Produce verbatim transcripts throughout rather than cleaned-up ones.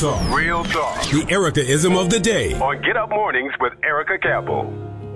talk. Real talk. The Erica-ism of the day. On Get Up Mornings with Erica Campbell.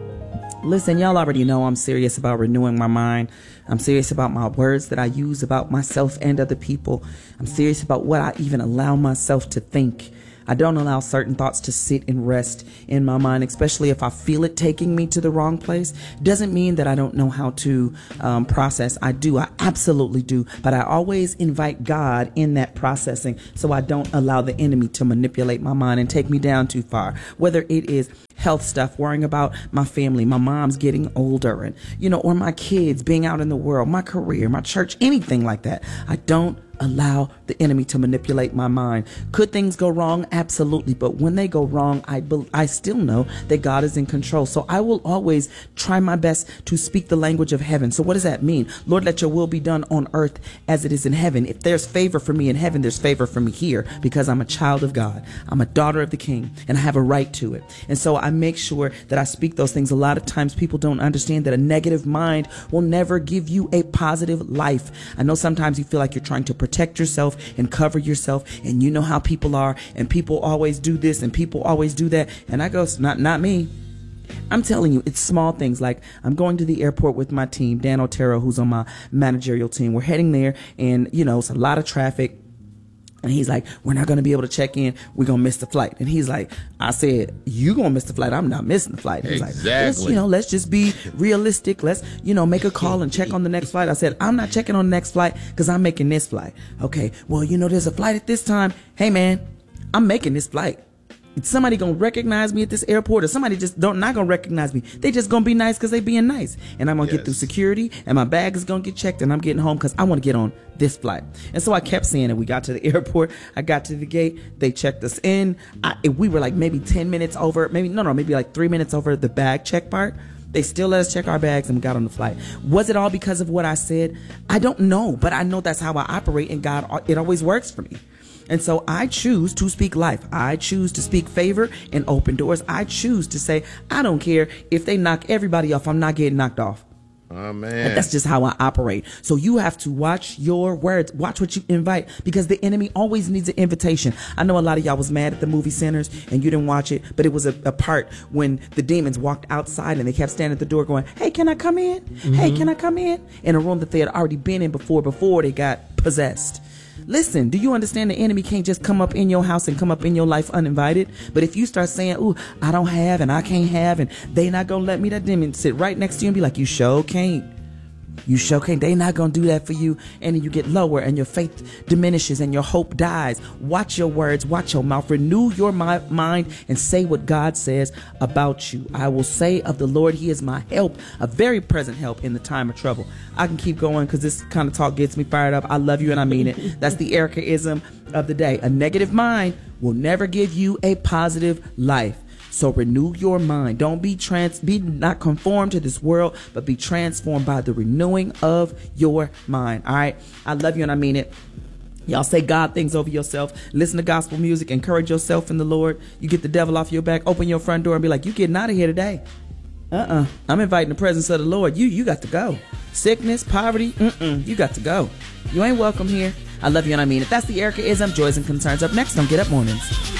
Listen, y'all already know I'm serious about renewing my mind. I'm serious about my words that I use about myself and other people. I'm serious about what I even allow myself to think. I don't allow certain thoughts to sit and rest in my mind, especially if I feel it taking me to the wrong place. Doesn't mean that I don't know how to um, process. I do. I absolutely do. But I always invite God in that processing so I don't allow the enemy to manipulate my mind and take me down too far. Whether it is health stuff, worrying about my family, my mom's getting older, and, you know, or my kids being out in the world, my career, my church, anything like that. I don't allow the enemy to manipulate my mind. Could things go wrong? Absolutely. But when they go wrong, I be- I still know that God is in control. So I will always try my best to speak the language of heaven. So what does that mean? Lord, let your will be done on earth as it is in heaven. If there's favor for me in heaven, there's favor for me here, because I'm a child of God. I'm a daughter of the King, and I have a right to it. And so I make sure that I speak those things. A lot of times people don't understand that a negative mind will never give you a positive life. I know sometimes you feel like you're trying to protect yourself and cover yourself, and you know how people are, and people always do this and people always do that, and I go, not not me. I'm telling you, it's small things. Like, I'm going to the airport with my team, Dan Otero, who's on my managerial team. We're heading there, and you know, it's a lot of traffic. And he's like, we're not going to be able to check in. We're going to miss the flight. And he's like, I said, you going to miss the flight. I'm not missing the flight. He's exactly. like, let's, you know, let's just be realistic. Let's, you know, make a call and check on the next flight. I said, I'm not checking on the next flight because I'm making this flight. Okay, well, you know, there's a flight at this time. Hey, man, I'm making this flight. Is somebody gonna recognize me at this airport, or somebody just don't not gonna recognize me? They just gonna be nice because they being nice, and I'm gonna yes. get through security, and my bag is gonna get checked, and I'm getting home because I want to get on this flight. And so I kept saying it. We got to the airport. I got to the gate. They checked us in. I, we were like maybe ten minutes over, maybe no, no, maybe like three minutes over the bag check part. They still let us check our bags, and we got on the flight. Was it all because of what I said? I don't know, but I know that's how I operate, and God, it always works for me. And so I choose to speak life. I choose to speak favor and open doors. I choose to say, I don't care if they knock everybody off. I'm not getting knocked off. Oh, man. And that's just how I operate. So you have to watch your words. Watch what you invite, because the enemy always needs an invitation. I know a lot of y'all was mad at the movie Sinners and you didn't watch it, but it was a, a part when the demons walked outside and they kept standing at the door going, hey, can I come in? Mm-hmm. Hey, can I come in? In a room that they had already been in before, before they got possessed. Listen, do you understand the enemy can't just come up in your house and come up in your life uninvited? But if you start saying, ooh, I don't have and I can't have and they not going to let me, that demon sit right next to you and be like, you sure can't. You sure can't. They not going to do that for you. And then you get lower and your faith diminishes and your hope dies. Watch your words. Watch your mouth. Renew your mi- mind and say what God says about you. I will say of the Lord, he is my help, a very present help in the time of trouble. I can keep going because this kind of talk gets me fired up. I love you and I mean it. That's the Erica-ism of the day. A negative mind will never give you a positive life. So renew your mind. Don't be trans, be not conformed to this world, but be transformed by the renewing of your mind. All right. I love you and I mean it. Y'all say God things over yourself. Listen to gospel music. Encourage yourself in the Lord. You get the devil off your back. Open your front door and be like, you getting out of here today. Uh-uh. I'm inviting the presence of the Lord. You, you got to go. Sickness, poverty. Mm-mm. You got to go. You ain't welcome here. I love you and I mean it. That's the Erica-ism. Joys and concerns. Up next on Get Up Mornings.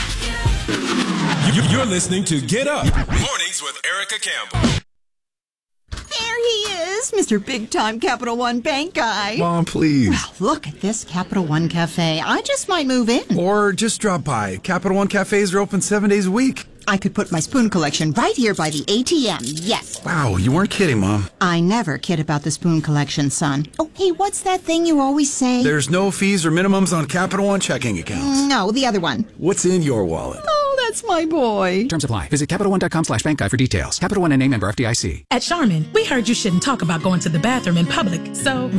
You're listening to Get Up Mornings with Erica Campbell. There he is, Mister Big Time Capital One Bank guy. Mom, please. Well, look at this Capital One Cafe. I just might move in. Or just drop by. Capital One cafes are open seven days a week. I could put my spoon collection right here by the A T M. Yes. Wow, you weren't kidding, Mom. I never kid about the spoon collection, son. Oh, hey, what's that thing you always say? There's no fees or minimums on Capital One checking accounts. No, the other one. What's in your wallet? Oh, that's my boy. Terms apply. Visit CapitalOne.com slash bank guide for details. Capital One and name member F D I C. At Charmin, we heard you shouldn't talk about going to the bathroom in public, so